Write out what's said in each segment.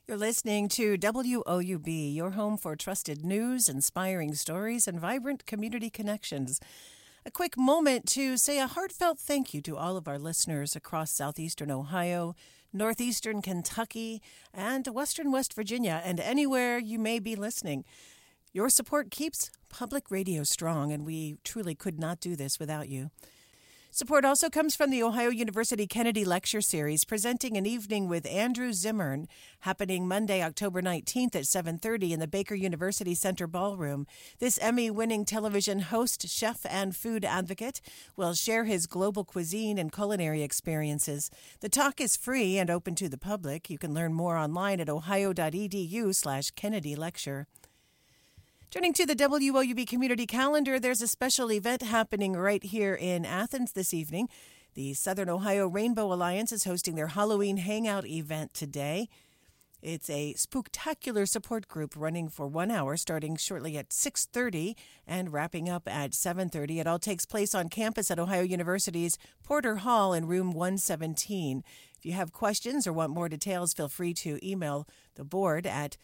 You're listening to WOUB, your home for trusted news, inspiring stories, and vibrant community connections. A quick moment to say a heartfelt thank you to all of our listeners across southeastern Ohio, northeastern Kentucky, and western West Virginia, and anywhere you may be listening. Your support keeps public radio strong, and we truly could not do this without you. Support also comes from the Ohio University Kennedy Lecture Series, presenting an evening with Andrew Zimmern, happening Monday, October 19th at 7:30 in the Baker University Center Ballroom. This Emmy-winning television host, chef, and food advocate will share his global cuisine and culinary experiences. The talk is free and open to the public. You can learn more online at ohio.edu/Kennedy Lecture. Turning to the WOUB community calendar, there's a special event happening right here in Athens this evening. The Southern Ohio Rainbow Alliance is hosting their Halloween Hangout event today. It's a spooktacular support group running for 1 hour, starting shortly at 6:30 and wrapping up at 7:30. It all takes place on campus at Ohio University's Porter Hall in room 117. If you have questions or want more details, feel free to email the board at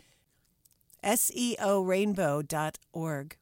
seorainbow.org.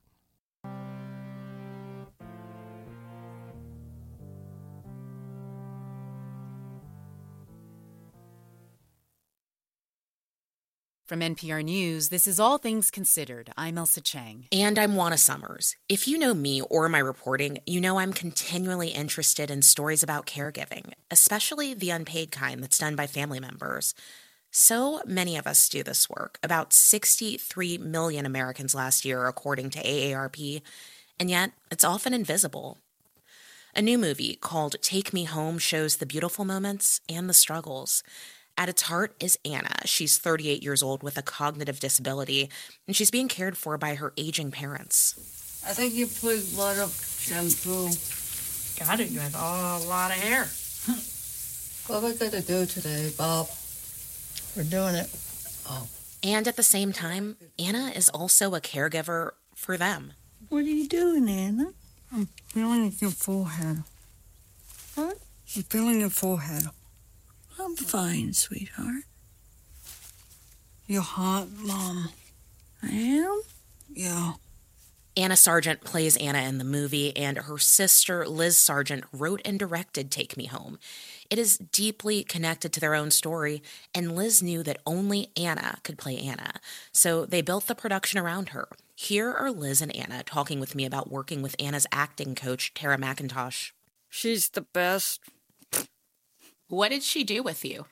From NPR News, this is All Things Considered. I'm Elsa Chang. And I'm Juana Summers. If you know me or my reporting, you know I'm continually interested in stories about caregiving, especially the unpaid kind that's done by family members. So many of us do this work, about 63 million Americans last year, according to AARP, and yet it's often invisible. A new movie called Take Me Home shows the beautiful moments and the struggles. At its heart is Anna. She's 38 years old with a cognitive disability, and she's being cared for by her aging parents. I think you put a lot of shampoo. Got it. You have a lot of hair. What are we going to do today, Bob? We're doing it. Oh. And at the same time, Anna is also a caregiver for them. What are you doing, Anna? I'm feeling your forehead. What? I'm feeling your forehead. I'm fine, sweetheart. You're hot, Mom. I am? Yeah. Anna Sargent plays Anna in the movie, and her sister, Liz Sargent, wrote and directed Take Me Home. It is deeply connected to their own story, and Liz knew that only Anna could play Anna, so they built the production around her. Here are Liz and Anna talking with me about working with Anna's acting coach, Tara McIntosh. She's the best. What did she do with you?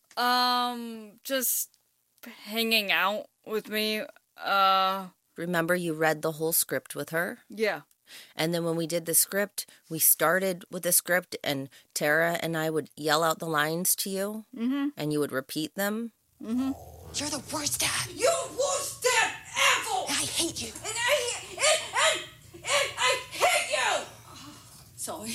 Just hanging out with me. Remember you read the whole script with her? Yeah. And then when we did the script, we started with the script, and Tara and I would yell out the lines to you, and you would repeat them. You're the worst dad. You're the worst dad ever! I hate you. And I hate you! Sorry.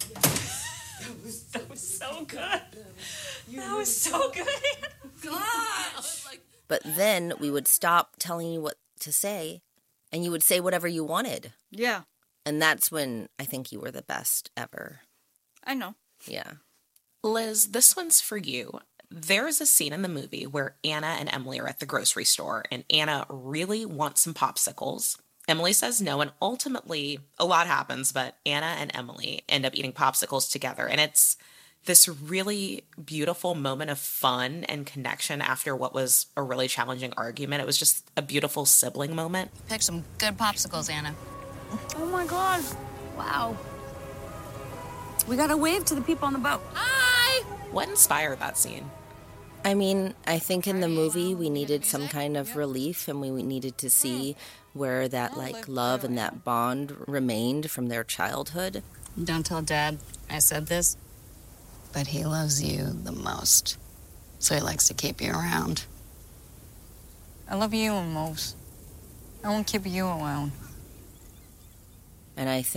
That was so good. That was so good. Gosh! But then we would stop telling you what to say, and you would say whatever you wanted. Yeah. And that's when I think you were the best ever. I know. Yeah. Liz, this one's for you. There is a scene in the movie where Anna and Emily are at the grocery store, and Anna really wants some popsicles. Emily says no, and ultimately a lot happens, but Anna and Emily end up eating popsicles together, and it's this really beautiful moment of fun and connection after what was a really challenging argument. It was just a beautiful sibling moment. Pick some good popsicles, Anna. Oh my God. Wow. We gotta wave to the people on the boat. Hi! What inspired that scene? I mean, I think in the movie we needed some kind of relief, and we needed to see where that, love and that bond remained from their childhood. Don't tell Dad I said this, but he loves you the most, so he likes to keep you around. I love you the most. I won't keep you around. And I